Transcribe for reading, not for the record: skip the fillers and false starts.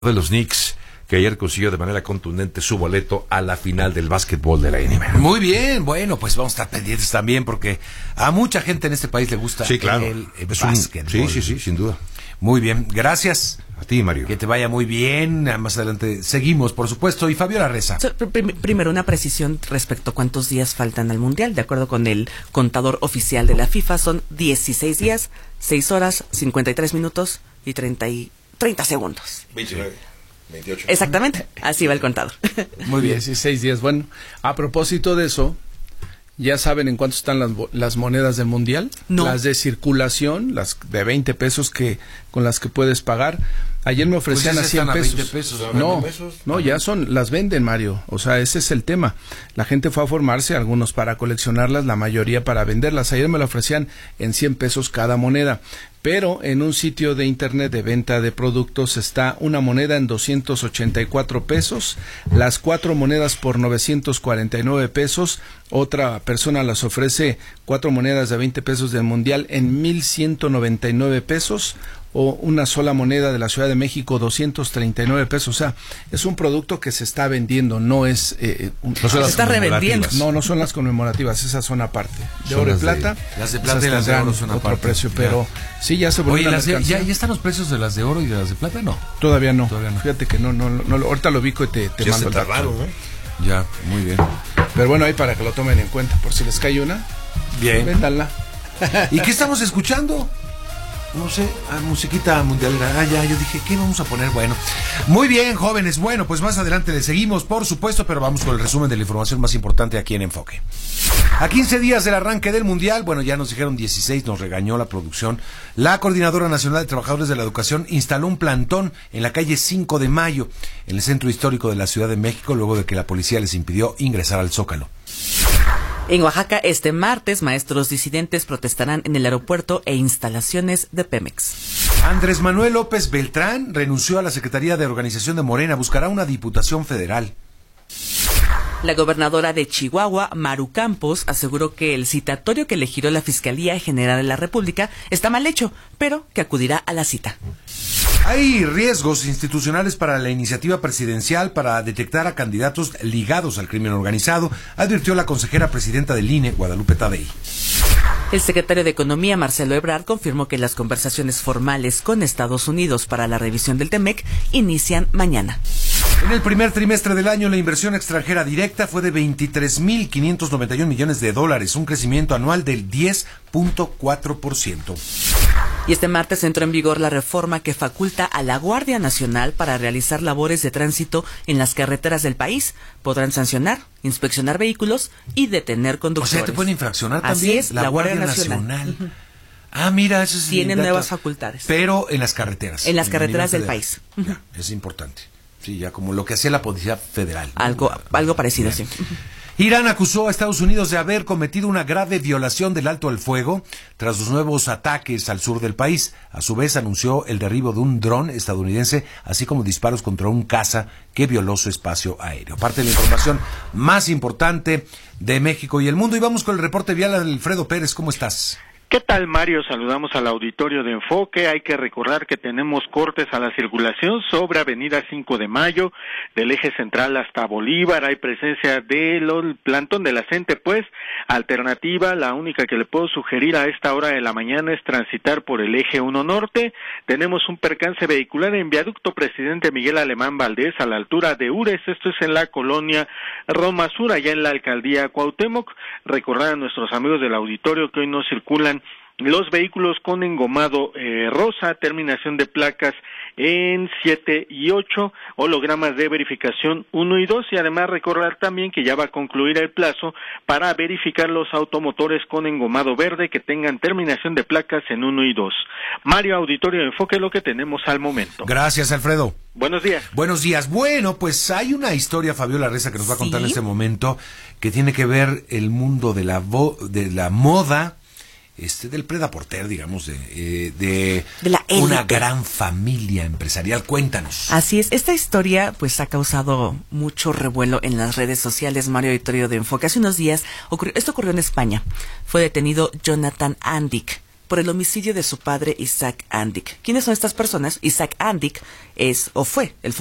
de los Knicks, que ayer consiguió de manera contundente su boleto a la final del básquetbol de la NBA. Muy bien, bueno, pues vamos a estar pendientes también porque a mucha gente en este país le gusta el básquetbol. Sí, sin duda. Muy bien, gracias. A ti, Mario. Que te vaya muy bien. Más adelante seguimos, por supuesto. Y Fabiola Reza. Primero, una precisión respecto a cuántos días faltan al Mundial. De acuerdo con el contador oficial de la FIFA, son 16 días, 6 horas, 53 minutos y 30 segundos. 29, 28. Exactamente, así va el contador. Muy bien. 16 días. Bueno, a propósito de eso, ¿ya saben en cuánto están las monedas del Mundial? No. Las de circulación, las de 20 pesos con las que puedes pagar. Ayer me ofrecían Pues a 100 pesos. 20 pesos. No, ya las venden, Mario. O sea, ese es el tema. La gente fue a formarse, algunos para coleccionarlas, la mayoría para venderlas. Ayer me la ofrecían en 100 pesos cada moneda. Pero en un sitio de internet de venta de productos está una moneda en 284 pesos, las 4 monedas por 949 pesos, otra persona las ofrece 4 monedas de 20 pesos del Mundial en 1,199 pesos, o una sola moneda de la Ciudad de México, 239 pesos. O sea, es un producto que se está vendiendo, no es... se está revendiendo. No son las conmemorativas, esas son aparte. De oro y plata. Las de plata y las de oro son aparte. Otro precio, pero sí, ya se volvió. Oye, ¿ya están los precios de las de oro y de las de plata? No. Todavía no. Fíjate que no, ahorita lo ubico y te Ya mando se el dato. tardaron, ¿eh? Ya, muy bien. Pero bueno, ahí para que lo tomen en cuenta, por si les cae una, Bien. véndanla. ¿Y qué estamos escuchando? No sé, musiquita mundialera. Ya, yo dije, ¿qué vamos a poner? Bueno, muy bien, jóvenes. Bueno, pues más adelante le seguimos, por supuesto, pero vamos con el resumen de la información más importante aquí en Enfoque. A 15 días del arranque del Mundial, bueno, ya nos dijeron 16, nos regañó la producción. La Coordinadora Nacional de Trabajadores de la Educación instaló un plantón en la calle 5 de Mayo, en el centro histórico de la Ciudad de México, luego de que la policía les impidió ingresar al Zócalo. En Oaxaca, este martes, maestros disidentes protestarán en el aeropuerto e instalaciones de Pemex. Andrés Manuel López Beltrán renunció a la Secretaría de Organización de Morena, buscará una diputación federal. La gobernadora de Chihuahua, Maru Campos, aseguró que el citatorio que le giró la Fiscalía General de la República está mal hecho, pero que acudirá a la cita. Hay riesgos institucionales para la iniciativa presidencial para detectar a candidatos ligados al crimen organizado, advirtió la consejera presidenta del INE, Guadalupe Tadei. El secretario de Economía, Marcelo Ebrard, confirmó que las conversaciones formales con Estados Unidos para la revisión del TEMEC inician mañana. En el primer trimestre del año, la inversión extranjera directa fue de 23.591 millones de dólares, un crecimiento anual del 10.4%. Y este martes entró en vigor la reforma que faculta a la Guardia Nacional para realizar labores de tránsito en las carreteras del país. Podrán sancionar, inspeccionar vehículos y detener conductores. O sea, te pueden infraccionar también. Así es, la Guardia Nacional. Mira, eso sí. Tienen nuevas facultades. Pero en las carreteras. En las carreteras del país. Ya, es importante. Sí, ya como lo que hacía la Policía Federal. Algo parecido, bien. Sí. Irán acusó a Estados Unidos de haber cometido una grave violación del alto al fuego tras los nuevos ataques al sur del país. A su vez anunció el derribo de un dron estadounidense, así como disparos contra un caza que violó su espacio aéreo. Parte de la información más importante de México y el mundo. Y vamos con el reporte vial de Alfredo Pérez. ¿Cómo estás? ¿Qué tal, Mario? Saludamos al auditorio de Enfoque. Hay que recordar que tenemos cortes a la circulación sobre Avenida 5 de Mayo, del eje central hasta Bolívar. Hay presencia del plantón de la gente, pues, alternativa. La única que le puedo sugerir a esta hora de la mañana es transitar por el eje 1 Norte. Tenemos un percance vehicular en Viaducto Presidente Miguel Alemán Valdés, a la altura de Ures. Esto es en la colonia Roma Sur, allá en la alcaldía Cuauhtémoc. Recordar a nuestros amigos del auditorio que hoy no circulan los vehículos con engomado rosa, terminación de placas en 7 y 8, hologramas de verificación 1 y 2, y además recordar también que ya va a concluir el plazo para verificar los automotores con engomado verde que tengan terminación de placas en 1 y 2. Mario, auditorio de Enfoque, lo que tenemos al momento. Gracias, Alfredo. Buenos días. Buenos días. Bueno, pues hay una historia, Fabiola Reza, que nos va a contar en este momento, que tiene que ver el mundo de la moda, del Prêt-à-Porter, digamos, de la élite. Una gran familia empresarial. Cuéntanos. Así es, esta historia pues ha causado mucho revuelo en las redes sociales, Mario Auditorio de Enfoque. Hace unos días, esto ocurrió en España. Fue detenido Jonathan Andic, por el homicidio de su padre Isaac Andic. ¿Quiénes son estas personas? Isaac Andic es o fue el